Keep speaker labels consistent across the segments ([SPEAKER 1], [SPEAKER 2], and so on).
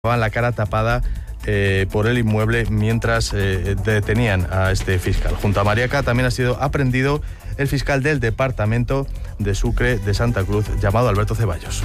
[SPEAKER 1] la cara tapada por el inmueble mientras detenían a este fiscal. Junto a Mariaca también ha sido aprehendido el fiscal del departamento de Sucre de Santa Cruz, llamado Alberto Ceballos.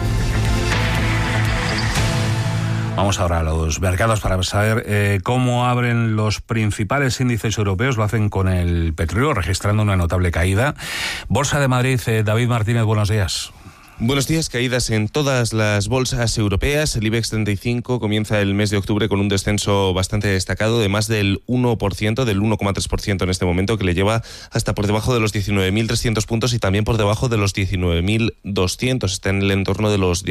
[SPEAKER 2] Vamos ahora a los mercados para saber cómo abren los principales índices europeos. Lo hacen con el petróleo, registrando una notable caída. Bolsa de Madrid, David Martínez, buenos días.
[SPEAKER 3] Buenos días. Caídas en todas las bolsas europeas. El IBEX 35 comienza el mes de octubre con un descenso bastante destacado de más del 1%, del 1,3% en este momento, que le lleva hasta por debajo de los 19.300 puntos y también por debajo de los 19.200. Está en el entorno de los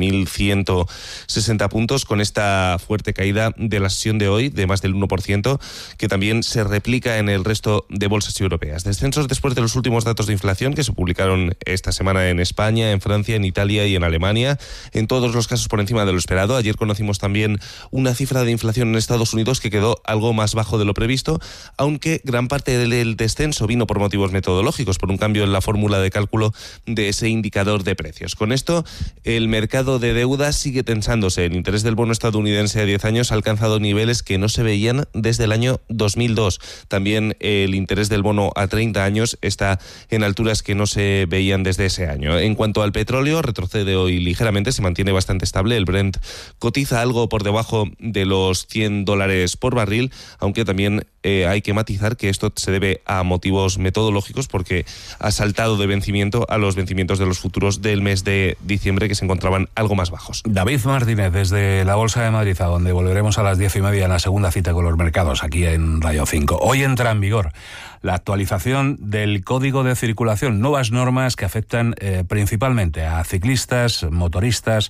[SPEAKER 3] 19.160 puntos, con esta fuerte caída de la sesión de hoy de más del 1%, que también se replica en el resto de bolsas europeas. Descensos después de los últimos datos de inflación que se publicaron esta semana en España, en Francia, en Italia y en Alemania, en todos los casos por encima de lo esperado. Ayer conocimos también una cifra de inflación en Estados Unidos que quedó algo más bajo de lo previsto, aunque gran parte del descenso vino por motivos metodológicos, por un cambio en la fórmula de cálculo de ese indicador de precios. Con esto, el mercado de deuda sigue tensándose. El interés del bono estadounidense a 10 años ha alcanzado niveles que no se veían desde el año 2002. También el interés del bono a 30 años está en alturas que no se veían desde ese año. En cuanto al petróleo, retrocede hoy ligeramente, se mantiene bastante estable. El Brent cotiza algo por debajo de los $100 por barril, aunque también hay que matizar que esto se debe a motivos metodológicos, porque ha saltado de vencimiento a los vencimientos de los futuros del mes de diciembre, que se encontraban algo más bajos.
[SPEAKER 2] David Martínez, desde la Bolsa de Madrid, a donde volveremos a las 10:30 en la segunda cita con los mercados, aquí en Radio 5. Hoy entra en vigor la actualización del Código de Circulación, nuevas normas que afectan principalmente a ciclistas, motoristas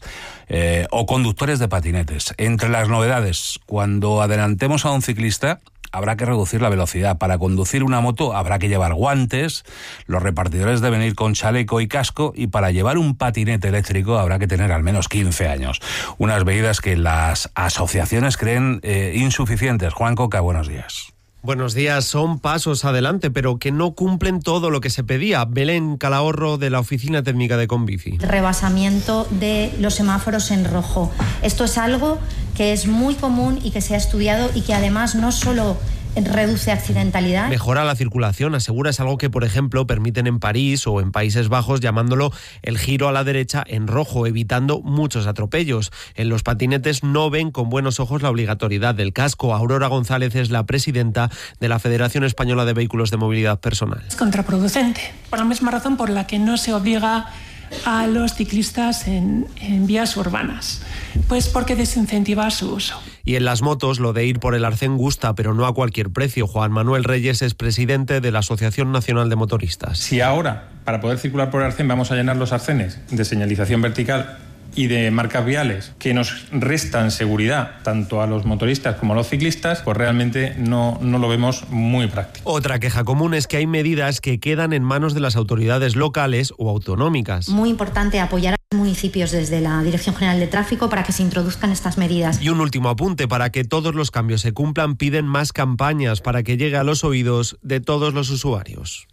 [SPEAKER 2] o conductores de patinetes. Entre las novedades, cuando adelantemos a un ciclista, habrá que reducir la velocidad. Para conducir una moto habrá que llevar guantes, los repartidores deben ir con chaleco y casco, y para llevar un patinete eléctrico habrá que tener al menos 15 años. Unas medidas que las asociaciones creen insuficientes. Juan Coca, buenos días.
[SPEAKER 4] Buenos días. Son pasos adelante, pero que no cumplen todo lo que se pedía. Belén Calahorro, de la Oficina Técnica de Conbici.
[SPEAKER 5] Rebasamiento de los semáforos en rojo. Esto es algo que es muy común y que se ha estudiado, y que además no solo reduce accidentalidad.
[SPEAKER 4] Mejora la circulación, asegura, es algo que, por ejemplo, permiten en París o en Países Bajos, llamándolo el giro a la derecha en rojo, evitando muchos atropellos. En los patinetes no ven con buenos ojos la obligatoriedad del casco. Aurora González es la presidenta de la Federación Española de Vehículos de Movilidad Personal.
[SPEAKER 6] Es contraproducente, por la misma razón por la que no se obliga a los ciclistas en vías urbanas, pues porque desincentiva su uso.
[SPEAKER 4] Y en las motos, lo de ir por el arcén gusta, pero no a cualquier precio. Juan Manuel Reyes es presidente de la Asociación Nacional de Motoristas.
[SPEAKER 7] Si ahora, para poder circular por el arcén, vamos a llenar los arcenes de señalización vertical y de marcas viales que nos restan seguridad tanto a los motoristas como a los ciclistas, pues realmente no lo vemos muy práctico.
[SPEAKER 4] Otra queja común es que hay medidas que quedan en manos de las autoridades locales o autonómicas.
[SPEAKER 5] Muy importante apoyar a los municipios desde la Dirección General de Tráfico para que se introduzcan estas medidas.
[SPEAKER 4] Y un último apunte: para que todos los cambios se cumplan, piden más campañas para que llegue a los oídos de todos los usuarios.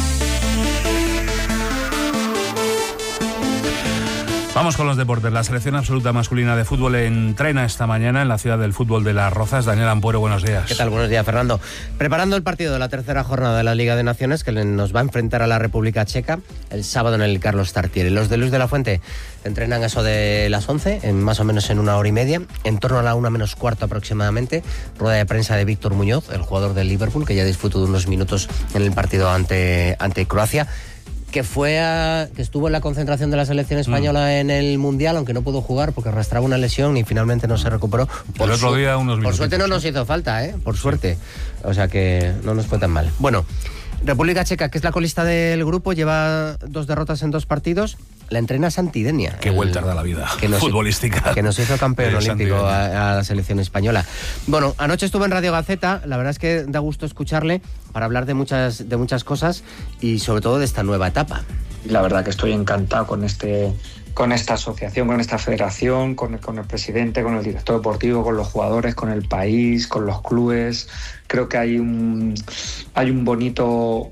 [SPEAKER 2] Vamos con los deportes. La selección absoluta masculina de fútbol entrena esta mañana en la ciudad del fútbol de Las Rozas. Daniel Ampuero, buenos días.
[SPEAKER 8] ¿Qué tal? Buenos días, Fernando. Preparando el partido de la tercera jornada de la Liga de Naciones, que nos va a enfrentar a la República Checa el sábado en el Carlos Tartiere. Los de Luis de la Fuente entrenan eso de las 11, más o menos en una hora y media, en torno a la 1 menos cuarto aproximadamente. Rueda de prensa de Víctor Muñoz, el jugador del Liverpool, que ya disfrutó de unos minutos en el partido ante Croacia, que estuvo en la concentración de la selección española en el Mundial, aunque no pudo jugar porque arrastraba una lesión y finalmente no se recuperó.
[SPEAKER 2] El otro día unos minutos.
[SPEAKER 8] Por suerte no nos hizo falta, por suerte. O sea que no nos fue tan mal. Bueno, República Checa, que es la colista del grupo, lleva 2 derrotas en 2 partidos. La entrena Santidenia.
[SPEAKER 2] Qué vuelta da la vida futbolística.
[SPEAKER 8] Que nos hizo campeón olímpico a la selección española. Bueno, anoche estuve en Radio Gaceta. La verdad es que da gusto escucharle para hablar de muchas cosas y sobre todo de esta nueva etapa.
[SPEAKER 9] La verdad que estoy encantado con este esta asociación, con esta federación, con el presidente, con el director deportivo, con los jugadores, con el país, con los clubes. Creo que hay un bonito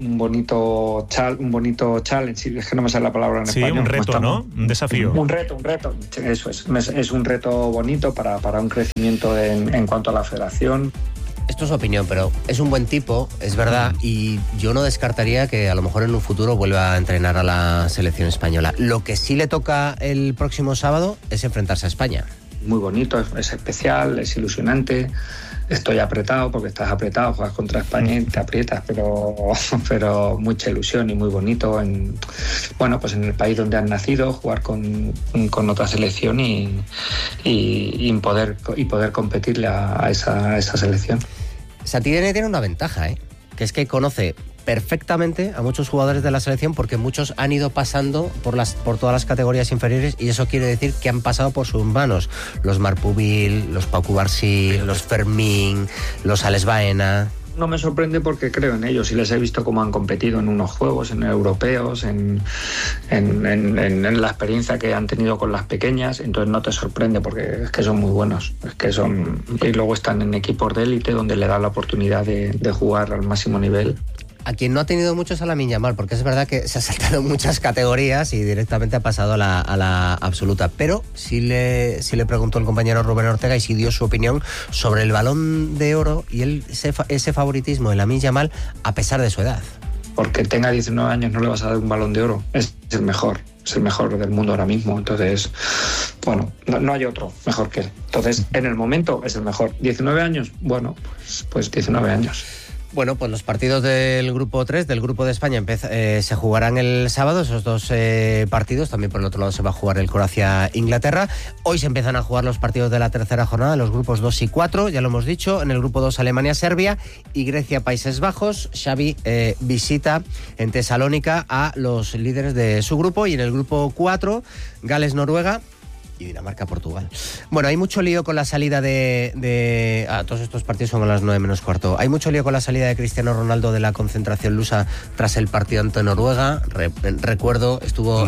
[SPEAKER 9] challenge, es que no me sale la palabra en español.
[SPEAKER 10] Sí, un reto, ¿no? Un desafío.
[SPEAKER 9] Un reto, eso es un reto bonito para un crecimiento en cuanto a la federación.
[SPEAKER 8] Esto es opinión, pero es un buen tipo, es verdad, y yo no descartaría que a lo mejor en un futuro vuelva a entrenar a la selección española. Lo que sí le toca el próximo sábado es enfrentarse a España.
[SPEAKER 9] Muy bonito, es especial, es ilusionante. Estoy apretado porque estás apretado, juegas contra España y te aprietas, pero mucha ilusión y muy bonito pues en el país donde has nacido, jugar con otra selección y poder competirle a esa selección.
[SPEAKER 8] Satirene tiene una ventaja, que es que conoce perfectamente a muchos jugadores de la selección porque muchos han ido pasando por todas las categorías inferiores y eso quiere decir que han pasado por sus manos. Los Marpubil, los Pau Cubarsí, los Fermín, los Alex Baena.
[SPEAKER 9] No me sorprende porque creo en ellos y les he visto cómo han competido en unos juegos, en europeos, en la experiencia que han tenido con las pequeñas, entonces no te sorprende porque es que son muy buenos, y luego están en equipos de élite donde le da la oportunidad de jugar al máximo nivel.
[SPEAKER 8] A quien no ha tenido mucho es a Lamine Yamal, porque es verdad que se ha saltado muchas categorías y directamente ha pasado a la absoluta. Pero sí le preguntó el compañero Rubén Ortega y sí dio su opinión sobre el Balón de Oro y ese favoritismo de Lamine Yamal a pesar de su edad.
[SPEAKER 9] Porque tenga 19 años no le vas a dar un Balón de Oro. Es el mejor del mundo ahora mismo. Entonces, no hay otro mejor que él. Entonces, en el momento es el mejor. 19 años, pues 19 años.
[SPEAKER 8] Bueno, pues los partidos del grupo 3, del grupo de España, se jugarán el sábado, esos dos partidos. También por el otro lado se va a jugar el Croacia-Inglaterra. Hoy se empiezan a jugar los partidos de la tercera jornada, los grupos 2 y 4, ya lo hemos dicho. En el grupo 2 Alemania-Serbia y Grecia-Países Bajos. Xavi visita en Tesalónica a los líderes de su grupo. Y en el grupo 4, Gales-Noruega y Dinamarca-Portugal. Bueno, hay mucho lío con la salida todos estos partidos son a las 9:15. Hay mucho lío con la salida de Cristiano Ronaldo de la concentración lusa tras el partido ante Noruega. Recuerdo, estuvo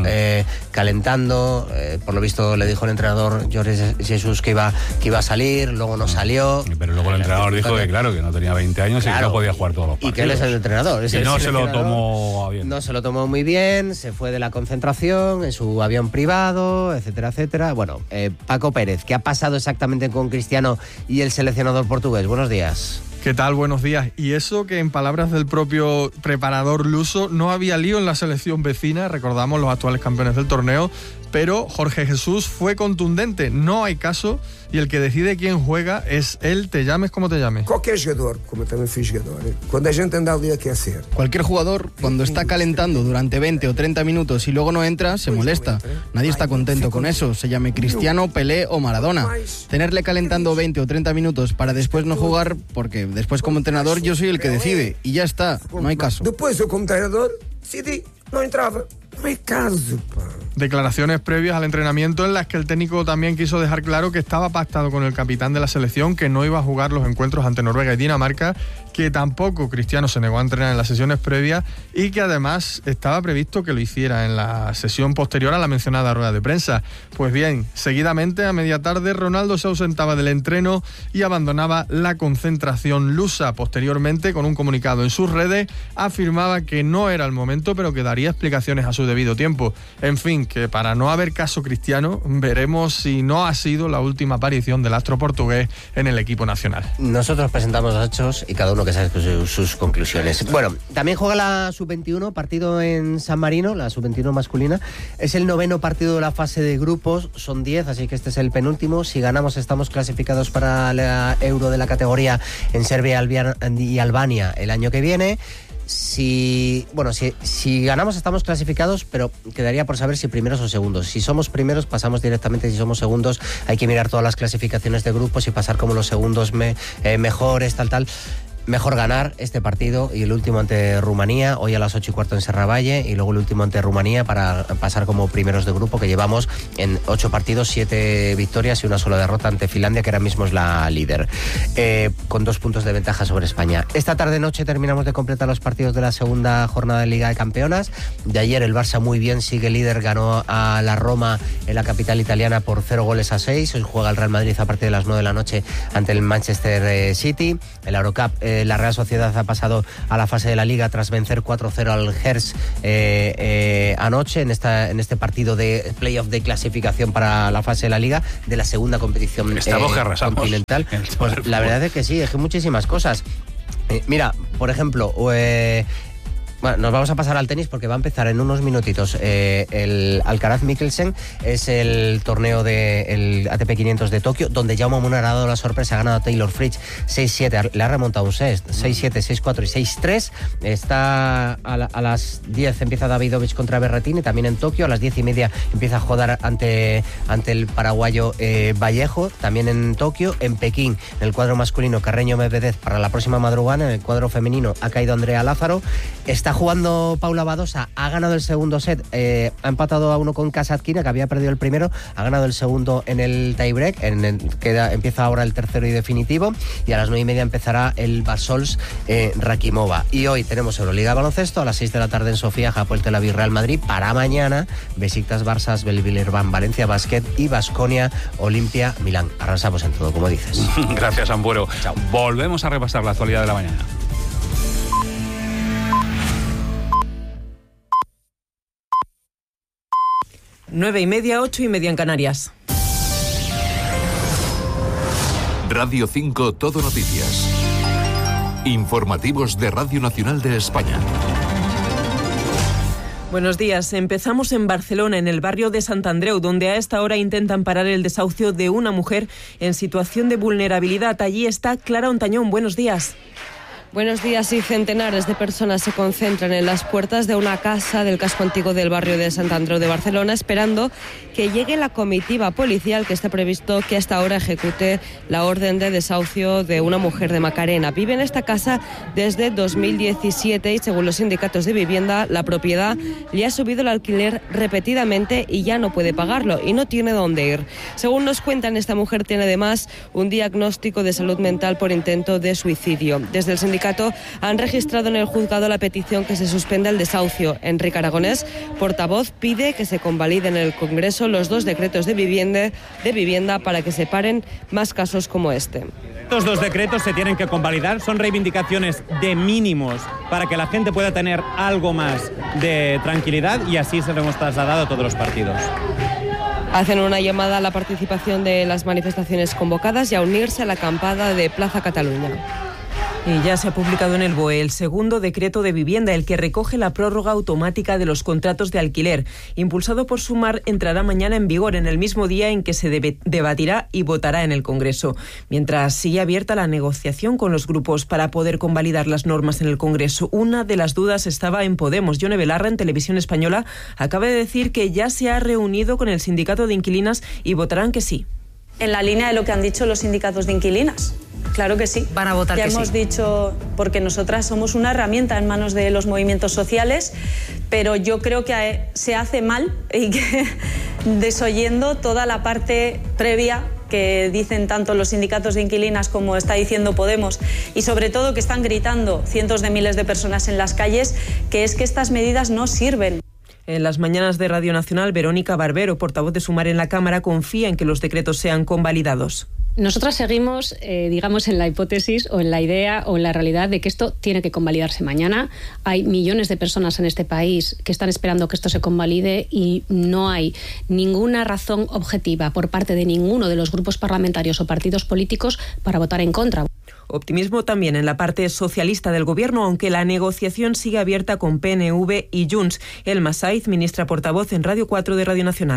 [SPEAKER 8] calentando, por lo visto le dijo el entrenador Jorge Jesus que iba a salir, luego no salió.
[SPEAKER 2] Pero luego el entrenador dijo que claro, que no tenía 20 años y que no podía jugar todos los partidos.
[SPEAKER 8] Y que él es el entrenador.
[SPEAKER 2] Y no se lo tomó bien.
[SPEAKER 8] No se lo tomó muy bien, se fue de la concentración en su avión privado, etcétera, etcétera. Bueno, Paco Pérez, ¿qué ha pasado exactamente con Cristiano y el seleccionador portugués? Buenos días.
[SPEAKER 11] ¿Qué tal? Buenos días. Y eso que en palabras del propio preparador luso no había lío en la selección vecina, recordamos los actuales campeones del torneo, pero Jorge Jesús fue contundente, no hay caso y el que decide quién juega es él, te llames como te llames.
[SPEAKER 12] Cualquier jugador, como también fui jugador, cuando la gente anda ali a aquecer.
[SPEAKER 13] Cualquier jugador, cuando está calentando durante 20 o 30 minutos y luego no entra, se molesta. Nadie está contento con eso, se llame Cristiano, Pelé o Maradona. Tenerle calentando 20 o 30 minutos para después no jugar, porque después como entrenador yo soy el que decide y ya está, no hay caso.
[SPEAKER 12] Después yo como entrenador decidí, no entraba, no hay caso,
[SPEAKER 11] Declaraciones previas al entrenamiento en las que el técnico también quiso dejar claro que estaba pactado con el capitán de la selección que no iba a jugar los encuentros ante Noruega y Dinamarca, que tampoco Cristiano se negó a entrenar en las sesiones previas y que además estaba previsto que lo hiciera en la sesión posterior a la mencionada rueda de prensa. Pues bien, seguidamente a media tarde Ronaldo se ausentaba del entreno y abandonaba la concentración lusa. Posteriormente, con un comunicado en sus redes, afirmaba que no era el momento, pero que daría explicaciones a su debido tiempo. En fin, que para no haber caso Cristiano, veremos si no ha sido la última aparición del astro portugués en el equipo nacional.
[SPEAKER 8] Nosotros presentamos los hechos y cada uno que saque sus conclusiones. Bueno, también juega la Sub-21, partido en San Marino, la Sub-21 masculina. Es el 9º partido de la fase de grupos, son 10, así que este es el penúltimo. Si ganamos estamos clasificados para la Euro de la categoría en Serbia y Albania el año que viene. Si ganamos estamos clasificados, pero quedaría por saber si primeros o segundos. Si somos primeros pasamos directamente, si somos segundos hay que mirar todas las clasificaciones de grupos y pasar como los segundos mejores, tal. Mejor ganar este partido y el último ante Rumanía, hoy a las 8:15 en Serravalle, y luego el último ante Rumanía para pasar como primeros de grupo, que llevamos en 8 partidos, 7 victorias y una sola derrota ante Finlandia, que ahora mismo es la líder, con 2 puntos de ventaja sobre España. Esta tarde-noche terminamos de completar los partidos de la segunda jornada de Liga de Campeonas. De ayer el Barça muy bien, sigue líder, ganó a la Roma en la capital italiana por 0-6. Hoy juega el Real Madrid a partir de las 9 de la noche ante el Manchester City. En la Eurocup, la Real Sociedad ha pasado a la fase de la Liga tras vencer 4-0 al Hertz anoche en este partido de playoff de clasificación para la fase de la Liga de la segunda competición continental. Pues la verdad es que sí, es que muchísimas cosas. Mira, por ejemplo, bueno, nos vamos a pasar al tenis porque va a empezar en unos minutitos el Alcaraz-Mikkelsen. Es el torneo del ATP 500 de Tokio, donde Jaume Munar ha dado la sorpresa, ha ganado a Taylor Fritz 6-7, le ha remontado un set, 6-7, 6-4 y 6-3. Está a las 10 empieza Davidovich contra Berrettini, también en Tokio. A las 10:30 empieza a jugar ante el paraguayo Vallejo, también en Tokio. En Pekín, en el cuadro masculino, Carreño Medvedev para la próxima madrugada. En el cuadro femenino ha caído Andrea Lázaro. Está jugando Paula Badosa, ha ganado el segundo set, ha empatado a 1 con Kasatkina, que había perdido el primero, ha ganado el segundo en el tiebreak, empieza ahora el tercero y definitivo, y a las 9:30 empezará el Basols Rakimova. Y hoy tenemos Euroliga de baloncesto a las 6 de la tarde en Sofía, Hapoel Tel Aviv Real Madrid. Para mañana, Besiktas Barça, Belvilirban Valencia Basket y Baskonia Olimpia Milán. Arrasamos en todo, como dices.
[SPEAKER 2] Gracias, Ambuero. Chao. Volvemos a repasar la actualidad de la mañana.
[SPEAKER 10] 9:30, 8:30 en Canarias.
[SPEAKER 14] Radio 5 Todo Noticias. Informativos de Radio Nacional de España.
[SPEAKER 10] Buenos días. Empezamos en Barcelona, en el barrio de Sant Andreu, donde a esta hora intentan parar el desahucio de una mujer en situación de vulnerabilidad. Allí está Clara Ontañón. Buenos días.
[SPEAKER 15] Buenos días. Y centenares de personas se concentran en las puertas de una casa del casco antiguo del barrio de Sant Andreu de Barcelona, esperando que llegue la comitiva policial que está previsto que hasta ahora ejecute la orden de desahucio de una mujer de Macarena. Vive en esta casa desde 2017 y, según los sindicatos de vivienda, la propiedad le ha subido el alquiler repetidamente y ya no puede pagarlo y no tiene dónde ir. Según nos cuentan, esta mujer tiene además un diagnóstico de salud mental por intento de suicidio. Desde el sindicato han registrado en el juzgado la petición que se suspenda el desahucio. Enrique Aragonés, portavoz, pide que se convaliden en el Congreso los 2 decretos de vivienda para que se paren más casos como este.
[SPEAKER 16] Estos 2 decretos se tienen que convalidar, son reivindicaciones de mínimos para que la gente pueda tener algo más de tranquilidad, y así se lo hemos trasladado a todos los partidos.
[SPEAKER 15] Hacen una llamada a la participación de las manifestaciones convocadas y a unirse a la acampada de Plaza Cataluña.
[SPEAKER 10] Y ya se ha publicado en el BOE el segundo decreto de vivienda, el que recoge la prórroga automática de los contratos de alquiler. Impulsado por Sumar, entrará mañana en vigor, en el mismo día en que se debatirá y votará en el Congreso. Mientras sigue abierta la negociación con los grupos para poder convalidar las normas en el Congreso. Una de las dudas estaba en Podemos. Yone Belarra, en Televisión Española, acaba de decir que ya se ha reunido con el sindicato de inquilinas y votarán que sí.
[SPEAKER 17] En la línea de lo que han dicho los sindicatos de inquilinas. Claro que sí.
[SPEAKER 10] Van a votar
[SPEAKER 17] ya
[SPEAKER 10] que sí.
[SPEAKER 17] Ya hemos dicho, porque nosotras somos una herramienta en manos de los movimientos sociales, pero yo creo que se hace mal y que desoyendo toda la parte previa que dicen tanto los sindicatos de inquilinas como está diciendo Podemos, y sobre todo que están gritando cientos de miles de personas en las calles, que es que estas medidas no sirven.
[SPEAKER 10] En las mañanas de Radio Nacional, Verónica Barbero, portavoz de Sumar en la Cámara, confía en que los decretos sean convalidados.
[SPEAKER 18] Nosotras seguimos, digamos, en la hipótesis o en la idea o en la realidad de que esto tiene que convalidarse mañana. Hay millones de personas en este país que están esperando que esto se convalide y no hay ninguna razón objetiva por parte de ninguno de los grupos parlamentarios o partidos políticos para votar en contra.
[SPEAKER 10] Optimismo también en la parte socialista del Gobierno, aunque la negociación sigue abierta con PNV y Junts. Elma Saiz, ministra portavoz en Radio 4 de Radio Nacional.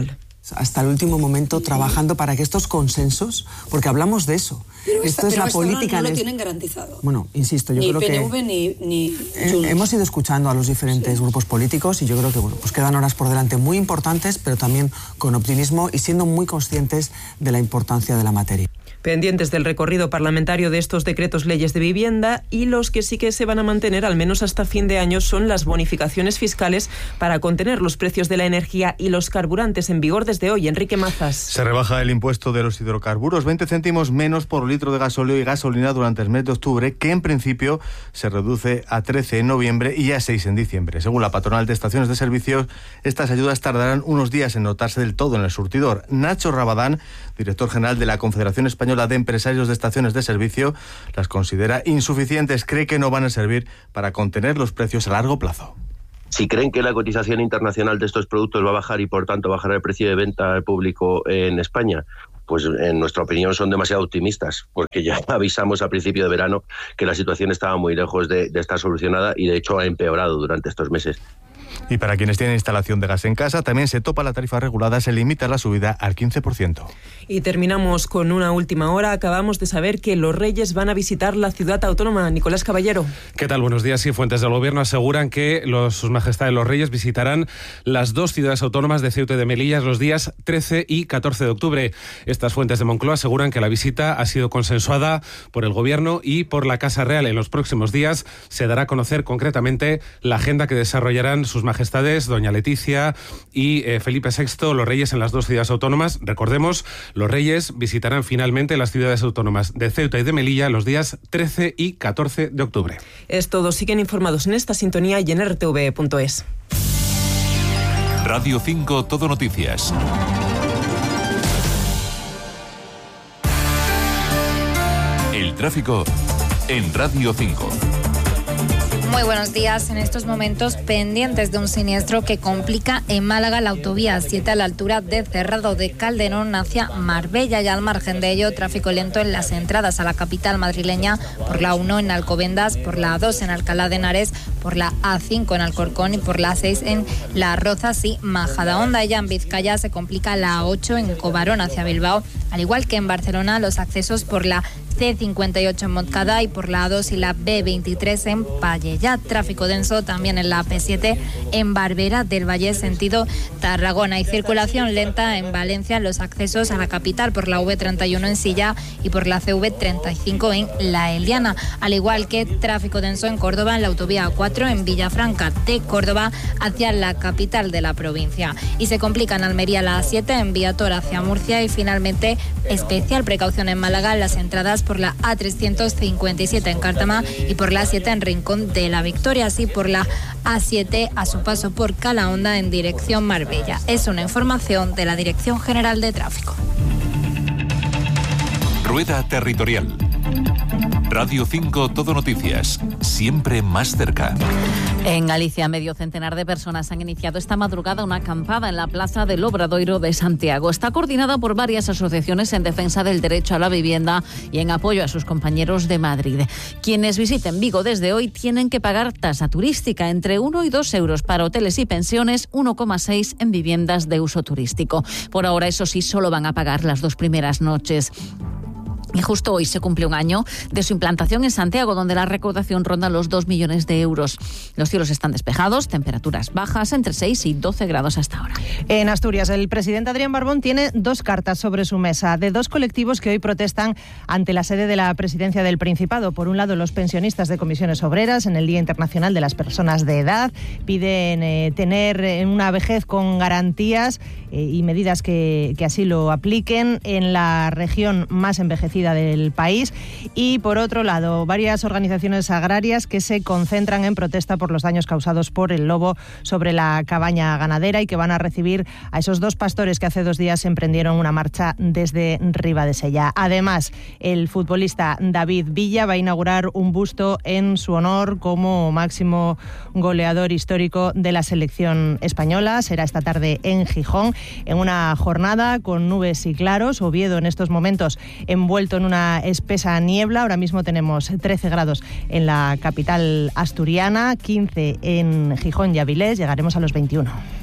[SPEAKER 19] hasta el último momento trabajando para que estos consensos, porque hablamos de eso. Esto es la política.
[SPEAKER 20] No lo tienen garantizado.
[SPEAKER 19] Bueno, insisto, yo creo
[SPEAKER 20] que... Ni PNV ni Junts.
[SPEAKER 19] Hemos ido escuchando a los diferentes grupos políticos y yo creo que pues quedan horas por delante muy importantes, pero también con optimismo y siendo muy conscientes de la importancia de la materia.
[SPEAKER 10] Pendientes del recorrido parlamentario de estos decretos leyes de vivienda, y los que sí que se van a mantener al menos hasta fin de año son las bonificaciones fiscales para contener los precios de la energía y los carburantes, en vigor desde hoy. Enrique Mazas.
[SPEAKER 1] Se rebaja el impuesto de los hidrocarburos 20 céntimos menos por litro de gasóleo y gasolina durante el mes de octubre, que en principio se reduce a 13 en noviembre y a 6 en diciembre. Según la patronal de estaciones de servicios, estas ayudas tardarán unos días en notarse del todo en el surtidor. Nacho Rabadán, director general de la Confederación Española de Empresarios de Estaciones de Servicio, las considera insuficientes. Cree que no van a servir para contener los precios a largo plazo.
[SPEAKER 21] Si creen que la cotización internacional de estos productos va a bajar y por tanto bajará el precio de venta al público en España, pues en nuestra opinión son demasiado optimistas, porque ya avisamos a principio de verano que la situación estaba muy lejos de estar solucionada y de hecho ha empeorado durante estos meses.
[SPEAKER 1] Y para quienes tienen instalación de gas en casa, también se topa la tarifa regulada, se limita la subida al 15%.
[SPEAKER 10] Y terminamos con una última hora. Acabamos de saber que los Reyes van a visitar la ciudad autónoma. Nicolás Caballero.
[SPEAKER 22] ¿Qué tal? Buenos días. Sí, fuentes del Gobierno aseguran que Sus Majestades los Reyes visitarán las dos ciudades autónomas de Ceuta y de Melilla los días 13 y 14 de octubre. Estas fuentes de Moncloa aseguran que la visita ha sido consensuada por el Gobierno y por la Casa Real. En los próximos días se dará a conocer concretamente la agenda que desarrollarán Sus Majestades, doña Leticia y Felipe VI, los Reyes, en las dos ciudades autónomas. Recordemos, los Reyes visitarán finalmente las ciudades autónomas de Ceuta y de Melilla los días 13 y 14 de octubre.
[SPEAKER 10] Es todo. Siguen informados en esta sintonía y en rtv.es.
[SPEAKER 14] Radio 5 Todo Noticias. El tráfico en Radio 5.
[SPEAKER 23] Muy buenos días. En estos momentos pendientes de un siniestro que complica en Málaga la autovía 7 a la altura de Cerrado de Calderón hacia Marbella, y al margen de ello tráfico lento en las entradas a la capital madrileña por la 1 en Alcobendas, por la 2 en Alcalá de Henares, por la A5 en Alcorcón y por la 6 en Las Rozas y Majadahonda. Ya en Vizcaya se complica la 8 en Cobarón hacia Bilbao, al igual que en Barcelona los accesos por la C58 en Montcada y por la A2 y la B23 en Pallejà. Tráfico denso también en la P7 en Barbera del Valle sentido Tarragona, y circulación lenta en Valencia en los accesos a la capital por la V31 en Silla y por la CV35 en La Eliana, al igual que tráfico denso en Córdoba en la autovía A4 en Villafranca de Córdoba hacia la capital de la provincia, y se complica en Almería la A7 en Viator hacia Murcia, y finalmente especial precaución en Málaga en las entradas por la A357 en Cártama y por la A7 en Rincón de la Victoria, así por la A7 a su paso por Calahonda en dirección Marbella. Es una información de la Dirección General de Tráfico.
[SPEAKER 14] Rueda Territorial. Radio 5 Todo Noticias, siempre más cerca.
[SPEAKER 24] En Galicia, medio centenar de personas han iniciado esta madrugada una acampada en la Plaza del Obradoiro de Santiago. Está coordinada por varias asociaciones en defensa del derecho a la vivienda y en apoyo a sus compañeros de Madrid. Quienes visiten Vigo desde hoy tienen que pagar tasa turística, entre 1 y 2 euros para hoteles y pensiones, 1,6 en viviendas de uso turístico. Por ahora, eso sí, solo van a pagar las 2 primeras noches. Y justo hoy se cumple un año de su implantación en Santiago, donde la recaudación ronda los 2 millones de euros. Los cielos están despejados, temperaturas bajas, entre 6 y 12 grados hasta ahora.
[SPEAKER 25] En Asturias, el presidente Adrián Barbón tiene 2 cartas sobre su mesa de 2 colectivos que hoy protestan ante la sede de la Presidencia del Principado. Por un lado, los pensionistas de comisiones obreras, en el Día Internacional de las Personas de Edad, piden tener una vejez con garantías y medidas que así lo apliquen en la región más envejecida del país. Y por otro lado, varias organizaciones agrarias que se concentran en protesta por los daños causados por el lobo sobre la cabaña ganadera, y que van a recibir a esos 2 pastores que hace 2 días emprendieron una marcha desde Ribadesella. Además, el futbolista David Villa va a inaugurar un busto en su honor como máximo goleador histórico de la selección española. Será esta tarde en Gijón, en una jornada con nubes y claros. Oviedo en estos momentos envuelto en una espesa niebla. Ahora mismo tenemos 13 grados en la capital asturiana, 15 en Gijón y Avilés. Llegaremos a los 21.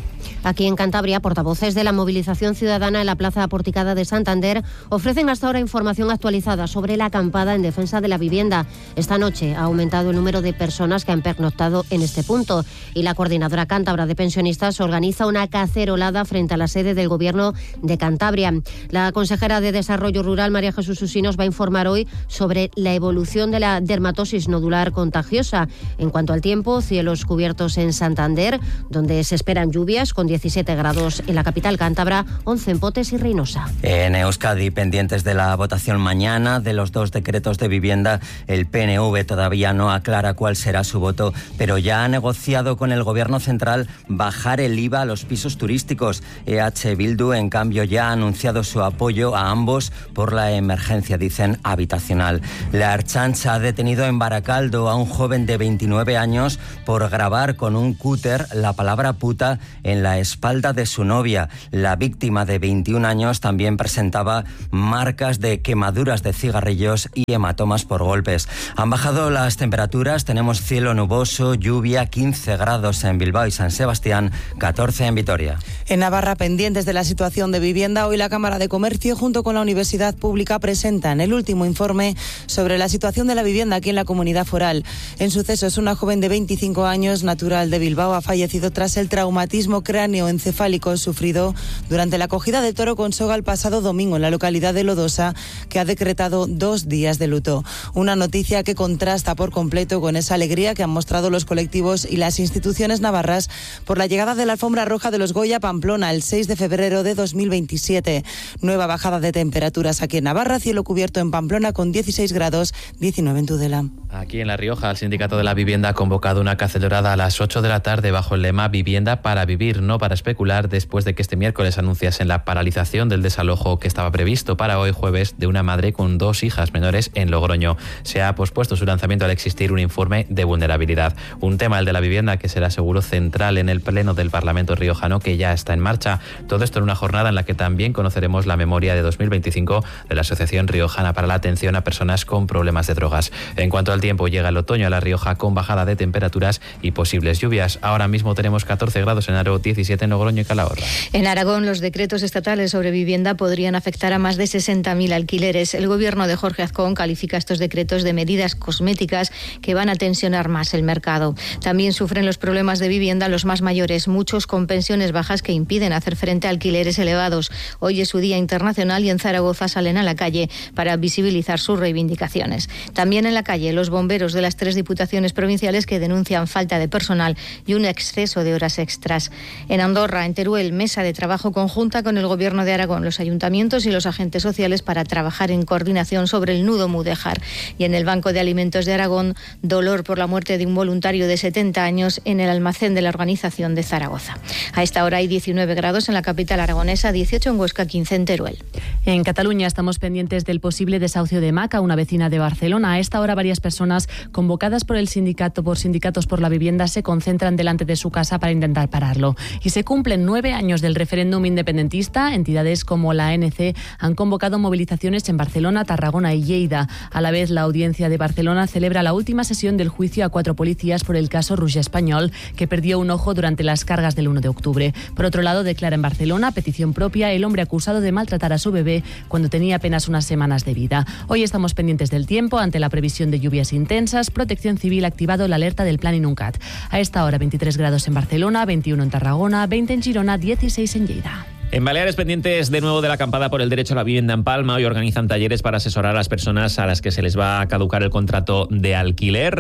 [SPEAKER 3] Aquí en Cantabria, portavoces de la movilización ciudadana en la Plaza Porticada de Santander ofrecen hasta ahora información actualizada sobre la acampada en defensa de la vivienda. Esta noche ha aumentado el número de personas que han pernoctado en este punto y la Coordinadora Cántabra de Pensionistas organiza una cacerolada frente a la sede del Gobierno de Cantabria. La consejera de Desarrollo Rural, María Jesús Usí, nos va a informar hoy sobre la evolución de la dermatosis nodular contagiosa. En cuanto al tiempo, cielos cubiertos en Santander, donde se esperan lluvias con 17 grados en la capital cántabra, 11 en Potes y Reynosa.
[SPEAKER 4] En Euskadi, pendientes de la votación mañana de los 2 decretos de vivienda, el PNV todavía no aclara cuál será su voto, pero ya ha negociado con el Gobierno central bajar el IVA a los pisos turísticos. EH Bildu, en cambio, ya ha anunciado su apoyo a ambos por la emergencia, dicen, habitacional. La Ertzaintza ha detenido en Baracaldo a un joven de 29 años por grabar con un cúter la palabra puta en la espalda de su novia. La víctima de 21 años también presentaba marcas de quemaduras de cigarrillos y hematomas por golpes. Han bajado las temperaturas, tenemos cielo nuboso, lluvia, 15 grados en Bilbao y San Sebastián, 14 en Vitoria.
[SPEAKER 5] En Navarra, pendientes de la situación de vivienda, hoy la Cámara de Comercio junto con la Universidad Pública presentan el último informe sobre la situación de la vivienda aquí en la comunidad foral. En sucesos, una joven de 25 años, natural de Bilbao, ha fallecido tras el traumatismo cráneoencefálico sufrido durante la cogida de toro con soga el pasado domingo en la localidad de Lodosa, que ha decretado 2 días de luto. Una noticia que contrasta por completo con esa alegría que han mostrado los colectivos y las instituciones navarras por la llegada de la alfombra roja de los Goya Pamplona el 6 de febrero de 2027. Nueva bajada de temperaturas aquí en Navarra, cielo cubierto en Pamplona con 16 grados, 19 en Tudela.
[SPEAKER 6] Aquí en La Rioja, el Sindicato de la Vivienda ha convocado una cacerolada a las 8 de la tarde bajo el lema Vivienda para vivir, no para especular, después de que este miércoles anunciasen la paralización del desalojo que estaba previsto para hoy jueves de una madre con 2 hijas menores en Logroño. Se ha pospuesto su lanzamiento al existir un informe de vulnerabilidad. Un tema, el de la vivienda, que será seguro central en el pleno del Parlamento riojano, que ya está en marcha. Todo esto en una jornada en la que también conoceremos la memoria de 2025 de la Asociación Riojana para la Atención a Personas con Problemas de Drogas. En cuanto al tiempo, llega el otoño a La Rioja con bajada de temperaturas y posibles lluvias. Ahora mismo tenemos 14 grados en Aro, 17 en Logroño y Calahorra.
[SPEAKER 7] En Aragón, los decretos estatales sobre vivienda podrían afectar a más de 60.000 alquileres. El gobierno de Jorge Azcón califica estos decretos de medidas cosméticas que van a tensionar más el mercado. También sufren los problemas de vivienda los más mayores, muchos con pensiones bajas que impiden hacer frente a alquileres elevados. Hoy es su Día Internacional y en Zaragoza salen a la calle para visibilizar sus reivindicaciones. También en la calle, los bomberos de las 3 diputaciones provinciales que denuncian falta de personal y un exceso de horas extras. En Andorra, en Teruel, mesa de trabajo conjunta con el Gobierno de Aragón, los ayuntamientos y los agentes sociales para trabajar en coordinación sobre el nudo Mudéjar. Y en el Banco de Alimentos de Aragón, dolor por la muerte de un voluntario de 70 años en el almacén de la organización de Zaragoza. A esta hora hay 19 grados en la capital aragonesa, 18 en Huesca, 15 en Teruel.
[SPEAKER 26] En Cataluña estamos pendientes del posible desahucio de Maca, una vecina de Barcelona. A esta hora varias personas convocadas por sindicatos por la vivienda se concentran delante de su casa para intentar pararlo. Y se cumplen 9 años del referéndum independentista. Entidades como la ANC han convocado movilizaciones en Barcelona, Tarragona y Lleida. A la vez, la Audiencia de Barcelona celebra la última sesión del juicio a 4 policías por el caso Roger Espanyol, que perdió un ojo durante las cargas del 1 de octubre. Por otro lado, declara en Barcelona, petición propia, el hombre acusado de maltratar a su bebé cuando tenía apenas unas semanas de vida. Hoy estamos pendientes del tiempo ante la previsión de lluvias intensas. Protección Civil ha activado la alerta del Plan Inuncat. A esta hora 23 grados en Barcelona, 21 en Tarragona, 20 en Girona, 16 en Lleida.
[SPEAKER 27] En Baleares, pendientes de nuevo de la acampada por el derecho a la vivienda en Palma, hoy organizan talleres para asesorar a las personas a las que se les va a caducar el contrato de alquiler.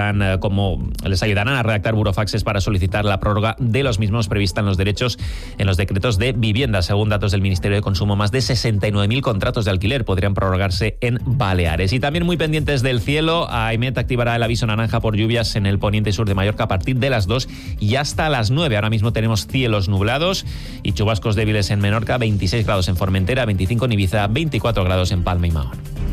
[SPEAKER 27] Les ayudarán a redactar burofaxes para solicitar la prórroga de los mismos prevista en los derechos en los decretos de vivienda. Según datos del Ministerio de Consumo, más de 69.000 contratos de alquiler podrían prorrogarse en Baleares. Y también muy pendientes del cielo, AEMET activará el aviso naranja por lluvias en el poniente y sur de Mallorca a partir de las 2 y hasta las 9. Ahora mismo tenemos cielos nublados y chubascos débiles en Menorca, 26 grados en Formentera, 25 en Ibiza, 24 grados en Palma y Mahón.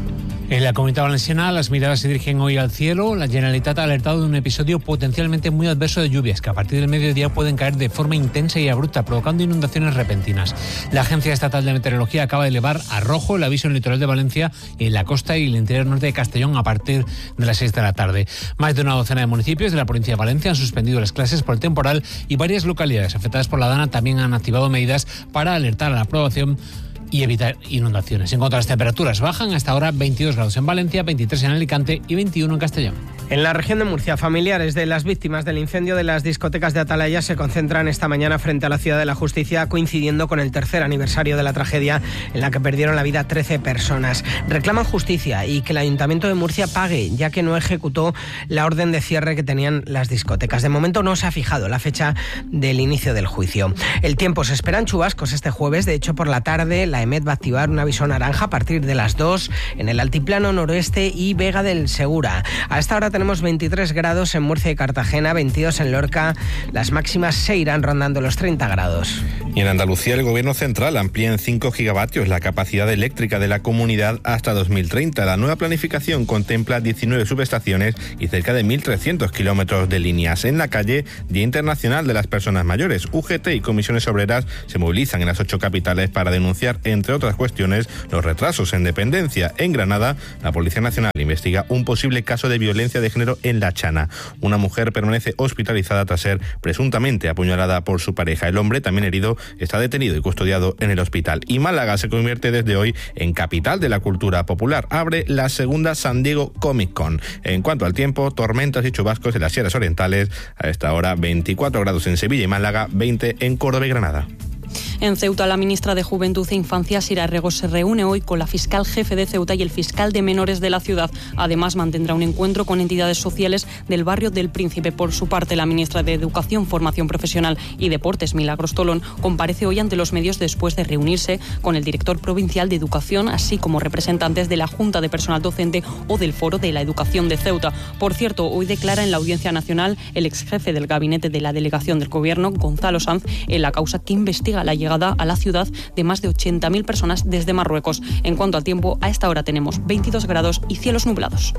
[SPEAKER 2] En la Comunidad Valenciana las miradas se dirigen hoy al cielo. La Generalitat ha alertado de un episodio potencialmente muy adverso de lluvias que a partir del mediodía pueden caer de forma intensa y abrupta, provocando inundaciones repentinas. La Agencia Estatal de Meteorología acaba de elevar a rojo el aviso en el litoral de Valencia, en la costa y el interior norte de Castellón a partir de las 6 de la tarde. Más de una docena de municipios de la provincia de Valencia han suspendido las clases por el temporal y varias localidades afectadas por la dana también han activado medidas para alertar a la población y evitar inundaciones. En cuanto a las temperaturas, bajan hasta ahora 22 grados en Valencia, 23 en Alicante y 21 en Castellón.
[SPEAKER 8] En la región de Murcia, familiares de las víctimas del incendio de las discotecas de Atalaya se concentran esta mañana frente a la Ciudad de la Justicia, coincidiendo con el tercer aniversario de la tragedia en la que perdieron la vida 13 personas. Reclaman justicia y que el Ayuntamiento de Murcia pague, ya que no ejecutó la orden de cierre que tenían las discotecas. De momento no se ha fijado la fecha del inicio del juicio. El tiempo, se esperan chubascos este jueves. De hecho, por la tarde la EMET va a activar un aviso naranja a partir de las 2 en el altiplano noroeste y Vega del Segura. A esta hora tenemos 23 grados en Murcia y Cartagena, 22 en Lorca. Las máximas se irán rondando los 30 grados.
[SPEAKER 9] Y en Andalucía el Gobierno Central amplía en 5 gigavatios la capacidad eléctrica de la comunidad hasta 2030. La nueva planificación contempla 19 subestaciones y cerca de 1.300 kilómetros de líneas. En la calle, Día Internacional de las Personas Mayores. UGT y comisiones obreras se movilizan en las 8 capitales para denunciar, entre otras cuestiones, los retrasos en dependencia. En Granada, la Policía Nacional investiga un posible caso de violencia de género en La Chana. Una mujer permanece hospitalizada tras ser presuntamente apuñalada por su pareja. El hombre, también herido, está detenido y custodiado en el hospital. Y Málaga se convierte desde hoy en capital de la cultura popular. Abre la segunda San Diego Comic Con. En cuanto al tiempo, tormentas y chubascos en las sierras orientales. A esta hora 24 grados en Sevilla y Málaga, 20 en Córdoba y Granada.
[SPEAKER 11] En Ceuta, la ministra de Juventud e Infancia, Sira Rego, se reúne hoy con la fiscal jefe de Ceuta y el fiscal de menores de la ciudad. Además, mantendrá un encuentro con entidades sociales del barrio del Príncipe. Por su parte, la ministra de Educación, Formación Profesional y Deportes, Milagros Tolón, comparece hoy ante los medios después de reunirse con el director provincial de Educación, así como representantes de la Junta de Personal Docente o del Foro de la Educación de Ceuta. Por cierto, hoy declara en la Audiencia Nacional el exjefe del gabinete de la delegación del Gobierno, Gonzalo Sanz, en la causa que investiga la llegada a la ciudad de más de 80.000 personas desde Marruecos. En cuanto al tiempo, a esta hora tenemos 22 grados y cielos nublados.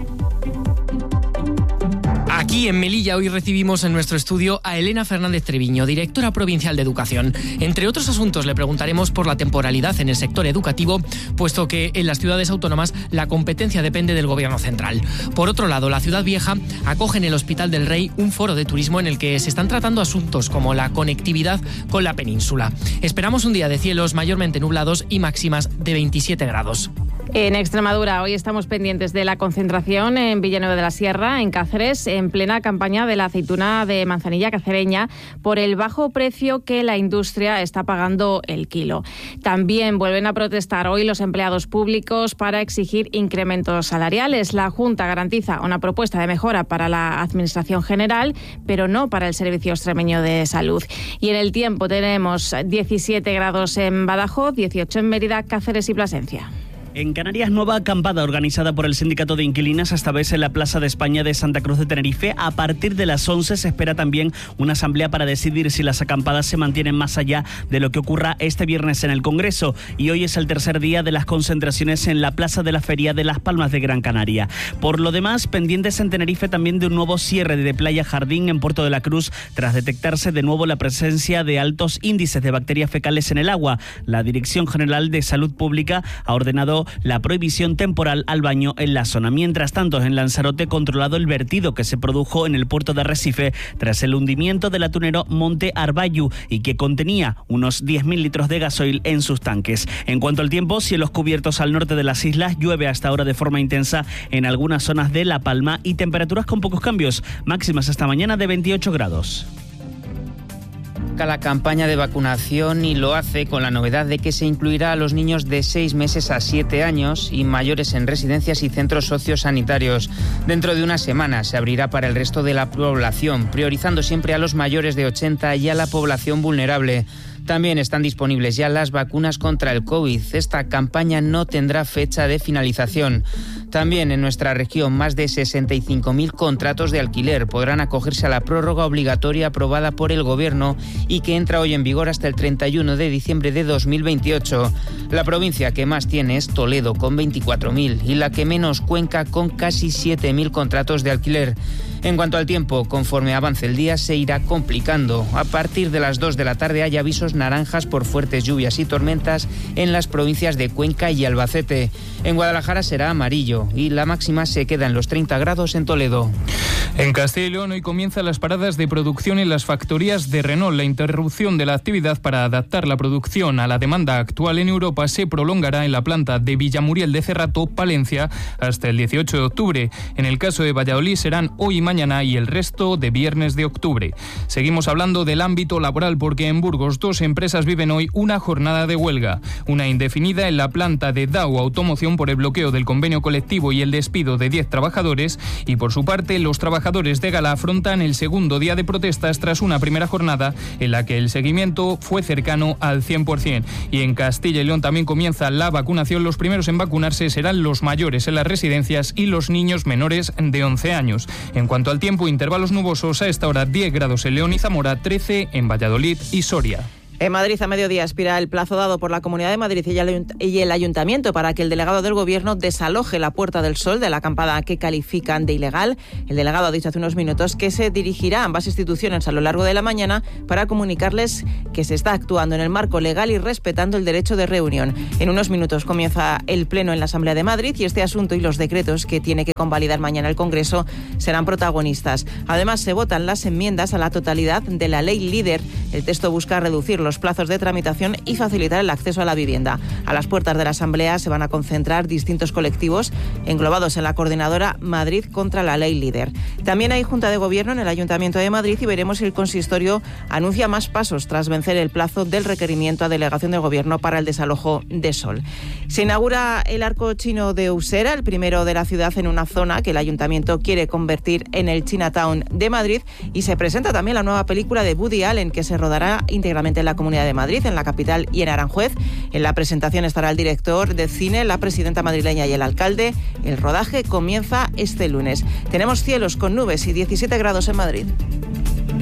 [SPEAKER 12] Aquí en Melilla hoy recibimos en nuestro estudio a Elena Fernández Treviño, directora provincial de Educación. Entre otros asuntos le preguntaremos por la temporalidad en el sector educativo, puesto que en las ciudades autónomas la competencia depende del Gobierno central. Por otro lado, la Ciudad Vieja acoge en el Hospital del Rey un foro de turismo en el que se están tratando asuntos como la conectividad con la península. Esperamos un día de cielos mayormente nublados y máximas de 27 grados.
[SPEAKER 13] En Extremadura hoy estamos pendientes de la concentración en Villanueva de la Sierra, en Cáceres, en plena campaña de la aceituna de manzanilla cacereña por el bajo precio que la industria está pagando el kilo. También vuelven a protestar hoy los empleados públicos para exigir incrementos salariales. La Junta garantiza una propuesta de mejora para la Administración General, pero no para el Servicio Extremeño de Salud. Y en el tiempo tenemos 17 grados en Badajoz, 18 en Mérida, Cáceres y Plasencia.
[SPEAKER 16] En Canarias, nueva acampada organizada por el Sindicato de Inquilinas, esta vez en la Plaza de España de Santa Cruz de Tenerife. A partir de las 11 se espera también una asamblea para decidir si las acampadas se mantienen más allá de lo que ocurra este viernes en el Congreso. Y hoy es el tercer día de las concentraciones en la Plaza de la Feria de Las Palmas de Gran Canaria. Por lo demás, pendientes en Tenerife también de un nuevo cierre de Playa Jardín en Puerto de la Cruz, tras detectarse de nuevo la presencia de altos índices de bacterias fecales en el agua. La Dirección General de Salud Pública ha ordenado la prohibición temporal al baño en la zona. Mientras tanto, en Lanzarote, controlado el vertido que se produjo en el puerto de Arrecife tras el hundimiento del atunero Monte Arbayu y que contenía unos 10.000 litros de gasoil en sus tanques. En cuanto al tiempo, cielos cubiertos al norte de las islas, llueve hasta ahora de forma intensa en algunas zonas de La Palma y temperaturas con pocos cambios, máximas esta mañana de 28 grados.
[SPEAKER 28] La campaña de vacunación y lo hace con la novedad de que se incluirá a los niños de 6 meses a 7 años y mayores en residencias y centros sociosanitarios. Dentro de una semana se abrirá para el resto de la población, priorizando siempre a los mayores de 80 y a la población vulnerable. También están disponibles ya las vacunas contra el COVID. Esta campaña no tendrá fecha de finalización. También en nuestra región, más de 65.000 contratos de alquiler podrán acogerse a la prórroga obligatoria aprobada por el Gobierno y que entra hoy en vigor hasta el 31 de diciembre de 2028. La provincia que más tiene es Toledo, con 24.000, y la que menos, Cuenca, con casi 7.000 contratos de alquiler. En cuanto al tiempo, conforme avance el día se irá complicando. A partir de las 2 de la tarde hay avisos naranjas por fuertes lluvias y tormentas en las provincias de Cuenca y Albacete. En Guadalajara será amarillo y la máxima se queda en los 30 grados en Toledo.
[SPEAKER 1] En Castilla y León hoy comienzan las paradas de producción en las factorías de Renault. La interrupción de la actividad para adaptar la producción a la demanda actual en Europa se prolongará en la planta de Villamuriel de Cerrato, Palencia, hasta el 18 de octubre. En el caso de Valladolid serán hoy y mañana y el resto de viernes de octubre. Seguimos hablando del ámbito laboral porque en Burgos 2 empresas viven hoy una jornada de huelga. Una indefinida en la planta de Dow Automoción por el bloqueo del convenio colectivo y el despido de 10 trabajadores, y por su parte los trabajadores de Gala afrontan el segundo día de protestas tras una primera jornada en la que el seguimiento fue cercano al 100%. Y en Castilla y León también comienza la vacunación. Los primeros en vacunarse serán los mayores en las residencias y los niños menores de 11 años. En cuanto al tiempo, intervalos nubosos, a esta hora 10 grados en León y Zamora, 13 en Valladolid y Soria.
[SPEAKER 15] En Madrid, a mediodía, expira el plazo dado por la Comunidad de Madrid y el Ayuntamiento para que el delegado del Gobierno desaloje la Puerta del Sol de la acampada que califican de ilegal. El delegado ha dicho hace unos minutos que se dirigirá a ambas instituciones a lo largo de la mañana para comunicarles que se está actuando en el marco legal y respetando el derecho de reunión. En unos minutos comienza el Pleno en la Asamblea de Madrid y este asunto y los decretos que tiene que convalidar mañana el Congreso serán protagonistas. Además, se votan las enmiendas a la totalidad de la Ley Líder. El texto busca reducir los plazos de tramitación y facilitar el acceso a la vivienda. A las puertas de la Asamblea se van a concentrar distintos colectivos englobados en la coordinadora Madrid contra la Ley Líder. También hay Junta de Gobierno en el Ayuntamiento de Madrid y veremos si el consistorio anuncia más pasos tras vencer el plazo del requerimiento a delegación del Gobierno para el desalojo de Sol. Se inaugura el arco chino de Usera, el primero de la ciudad en una zona que el Ayuntamiento quiere convertir en el Chinatown de Madrid, y se presenta también la nueva película de Woody Allen que se rodará íntegramente en la Comunidad de Madrid, en la capital y en Aranjuez. En la presentación estará el director de cine, la presidenta madrileña y el alcalde. El rodaje comienza este lunes. Tenemos cielos con nubes y 17 grados en Madrid.